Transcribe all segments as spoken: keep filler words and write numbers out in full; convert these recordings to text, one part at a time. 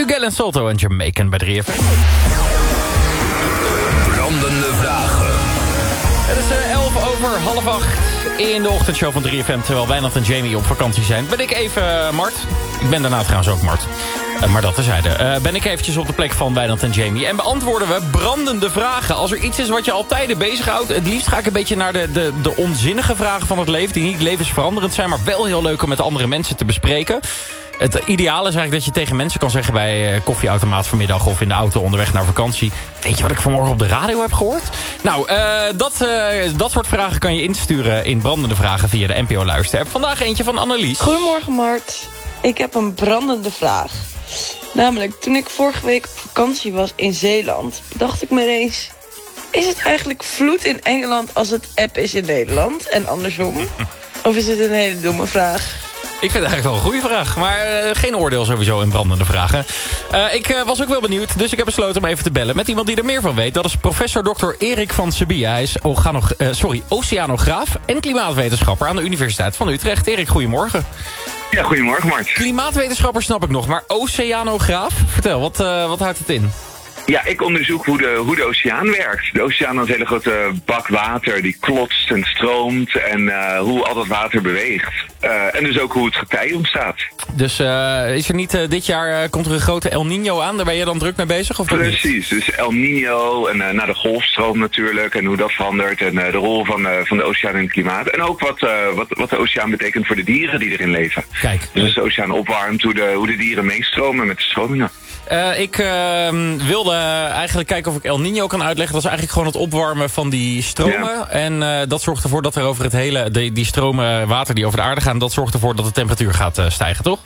Ugel en Solto en Jamaican bij drie F M. Brandende vragen. Het is uh, elf over half acht in de ochtendshow van drie F M. Terwijl Wijnand en Jamie op vakantie zijn. Ben ik even, uh, Mart. Ik ben daarna trouwens ook Mart. Uh, maar dat terzijde. Uh, ben ik eventjes op de plek van Wijnand en Jamie. En beantwoorden we brandende vragen. Als er iets is wat je al tijden bezighoudt. Het liefst ga ik een beetje naar de, de, de onzinnige vragen van het leven. Die niet levensveranderend zijn. Maar wel heel leuk om met andere mensen te bespreken. Het ideale is eigenlijk dat je tegen mensen kan zeggen bij koffieautomaat vanmiddag of in de auto onderweg naar vakantie. Weet je wat ik vanmorgen op de radio heb gehoord? Nou, uh, dat, uh, dat soort vragen kan je insturen in brandende vragen via de N P O Luister-app. Vandaag eentje van Annelies. Goedemorgen Mart. Ik heb een brandende vraag. Namelijk, toen ik vorige week op vakantie was in Zeeland, dacht ik me eens, is het eigenlijk vloed in Engeland als het app is in Nederland en andersom? Of is het een hele domme vraag? Ik vind het eigenlijk wel een goede vraag. Maar uh, geen oordeel sowieso in brandende vragen. Uh, ik uh, was ook wel benieuwd, dus ik heb besloten om even te bellen met iemand die er meer van weet. Dat is professor dokter Erik van Sebia. Hij is organo, uh, sorry, oceanograaf en klimaatwetenschapper aan de Universiteit van Utrecht. Erik, goedemorgen. Ja, goedemorgen Mart. Klimaatwetenschapper snap ik nog, maar oceanograaf? Vertel, wat, uh, wat houdt het in? Ja, ik onderzoek hoe de, hoe de oceaan werkt. De oceaan is een hele grote bak water die klotst en stroomt en uh, hoe al dat water beweegt. Uh, en dus ook hoe het getij ontstaat. Dus uh, is er niet uh, dit jaar, uh, komt er een grote El Niño aan? Daar ben je dan druk mee bezig? Of Precies, dus El Niño en uh, naar de golfstroom natuurlijk en hoe dat verandert. En uh, de rol van, uh, van de oceaan in het klimaat. En ook wat, uh, wat, wat de oceaan betekent voor de dieren die erin leven. Kijk. Dus als de oceaan opwarmt, hoe de, hoe de dieren meestromen met de stromingen. Uh, ik uh, wilde eigenlijk kijken of ik El Niño kan uitleggen. Dat is eigenlijk gewoon het opwarmen van die stromen. Ja. En uh, dat zorgt ervoor dat er over het hele... Die, die stromen water die over de aarde gaan... dat zorgt ervoor dat de temperatuur gaat uh, stijgen, toch?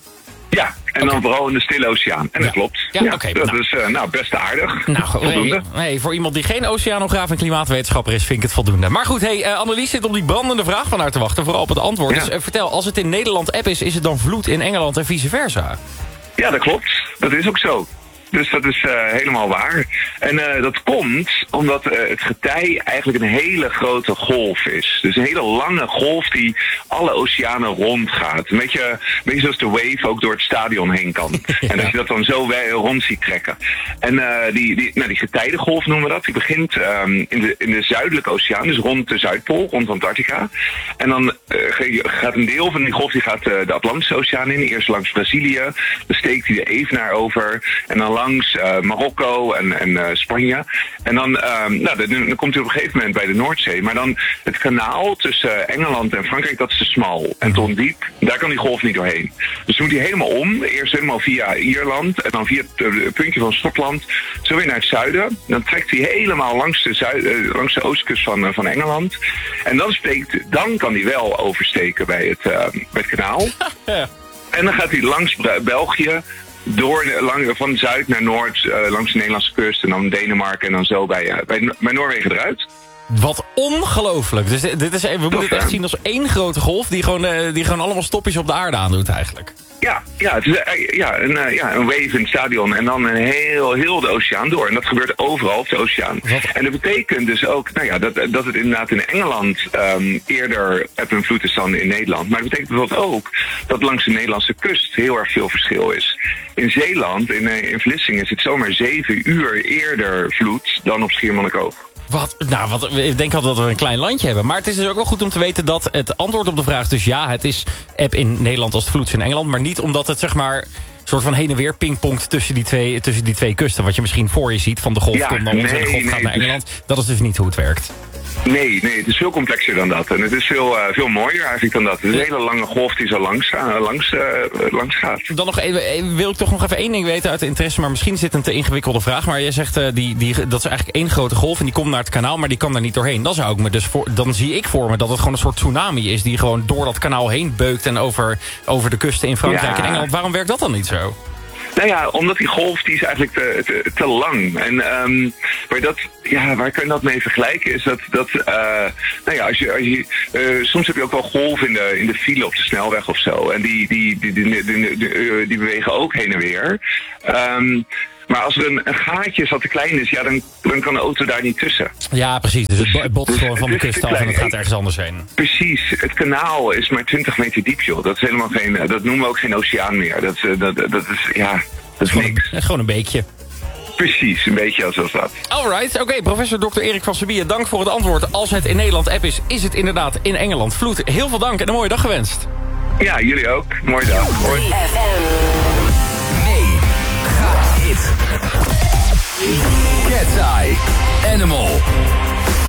Ja, en okay. dan vooral in de Stille Oceaan. En ja. dat klopt. Ja, ja, okay, dat nou. is uh, nou, best aardig. Nou, voldoende. Nee, nee, voor iemand die geen oceanograaf en klimaatwetenschapper is... vind ik het voldoende. Maar goed, hey, uh, Annelies zit op die brandende vraag van haar te wachten. Vooral op het antwoord. Ja. Dus uh, vertel, als het in Nederland app is... is het dan vloed in Engeland en vice versa? Ja, dat klopt. Dat is ook zo. Dus dat is uh, helemaal waar. En uh, dat komt omdat uh, het getij eigenlijk een hele grote golf is. Dus een hele lange golf die alle oceanen rondgaat. Een beetje, een beetje zoals de wave ook door het stadion heen kan. Ja. En dat je dat dan zo rond ziet trekken. En uh, die, die, nou, die getijdengolf noemen we dat. Die begint um, in, de, in de zuidelijke oceaan, dus rond de Zuidpool, rond Antarctica. En dan uh, gaat een deel van die golf die gaat uh, de Atlantische Oceaan in. Eerst langs Brazilië. Dan steekt hij de Evenaar over. En dan langs uh, Marokko en, en uh, Spanje. En dan, uh, nou, dan, dan komt hij op een gegeven moment bij de Noordzee. Maar dan het kanaal tussen Engeland en Frankrijk, dat is te smal en te ondiep. Daar kan die golf niet doorheen. Dus dan moet hij helemaal om. Eerst helemaal via Ierland en dan via het uh, puntje van Schotland. Zo weer naar het zuiden. Dan trekt hij helemaal langs de, zuid, uh, langs de oostkust van, uh, van Engeland. En dan, steekt, dan kan hij wel oversteken bij het, uh, bij het kanaal. Ja. En dan gaat hij langs België. Door, lang, van zuid naar noord, uh, langs de Nederlandse kust en dan Denemarken en dan zo bij, uh, bij, bij Noorwegen eruit. Wat ongelooflijk. Dus dit is, we moeten het echt zien als één grote golf die gewoon, uh, die gewoon allemaal stopjes op de aarde aandoet eigenlijk. Ja, ja, het is, uh, ja, een, uh, ja, een wave in het stadion en dan een heel, heel de oceaan door. En dat gebeurt overal op de oceaan. Wat? En dat betekent dus ook nou ja, dat, dat het inderdaad in Engeland um, eerder eb en vloed is dan in Nederland. Maar dat betekent bijvoorbeeld ook dat langs de Nederlandse kust heel erg veel verschil is. In Zeeland, in, uh, in Vlissingen, is het zomaar zeven uur eerder vloed dan op Schiermonnikoog. Wat, nou, wat, ik denk altijd dat we een klein landje hebben. Maar het is dus ook wel goed om te weten dat het antwoord op de vraag... dus ja, het is app in Nederland als het vloed is in Engeland... maar niet omdat het zeg maar een soort van heen en weer pingpongt tussen die twee, tussen die twee kusten. Wat je misschien voor je ziet van de golf ja, komt naar ons nee, en de golf nee, gaat naar Engeland. Dat is dus niet hoe het werkt. Nee, nee, het is veel complexer dan dat. En het is veel, uh, veel mooier eigenlijk dan dat. Het is een hele lange golf die zo langs, uh, langs, uh, langs gaat. Dan nog even, wil ik toch nog even één ding weten uit interesse... maar misschien is dit een te ingewikkelde vraag. Maar jij zegt, uh, die, die, dat is eigenlijk één grote golf... en die komt naar het kanaal, maar die kan daar niet doorheen. Dan, zou ik me dus voor, dan zie ik voor me dat het gewoon een soort tsunami is... die gewoon door dat kanaal heen beukt... en over, over de kusten in Frankrijk ja. en Engeland. Waarom werkt dat dan niet zo? Nou ja, omdat die golf die is eigenlijk te, te, te lang. En um, waar, dat, ja, waar kan je dat mee vergelijken is dat... dat uh, nou ja, als je, als je, uh, soms heb je ook wel golven in de, in de file op de snelweg of zo. En die, die, die, die, die, die, die bewegen ook heen en weer. Um, Maar als er een, een gaatje is wat te klein is, ja, dan, dan kan de auto daar niet tussen. Ja, precies. Dus het botst gewoon van de kust af en het gaat ergens anders heen. Precies. Het kanaal is maar twintig meter diep, joh. Dat is helemaal geen, dat noemen we ook geen oceaan meer. Dat, dat, dat is, ja... Dat is niks. Gewoon een beekje. Precies, een beetje als dat. Alright, oké, okay, professor dokter Erik van Sabie, dank voor het antwoord. Als het in Nederland app is, is het inderdaad in Engeland vloed. Heel veel dank en een mooie dag gewenst. Ja, jullie ook. Mooie dag. Hoi. Nee, ga hit. Cat's Eye, Animal.